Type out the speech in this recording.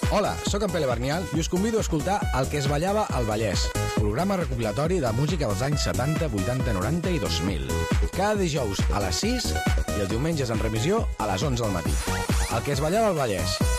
Hola, sóc en Pere Bernial i us convido a escoltar El que es ballava al Vallès, programa recopilatori de música dels anys 70, 80, 90 i 2000. Cada dijous a les 6 i els diumenges en revisió a les 11 del matí. El que es ballava al Vallès.